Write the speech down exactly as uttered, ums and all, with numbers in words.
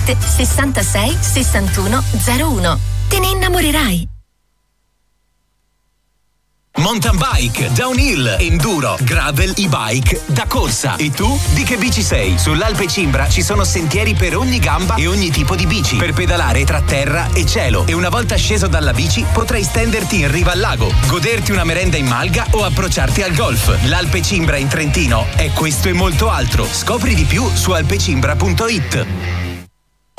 sette sessantasei sessantuno zero uno. Te ne innamorerai. Mountain bike, downhill, enduro, gravel, e-bike, da corsa. E tu? Di che bici sei? Sull'Alpe Cimbra ci sono sentieri per ogni gamba e ogni tipo di bici, per pedalare tra terra e cielo. E una volta sceso dalla bici potrai stenderti in riva al lago, goderti una merenda in malga o approcciarti al golf. L'Alpe Cimbra in Trentino è questo e molto altro. Scopri di più su alpecimbra punto it.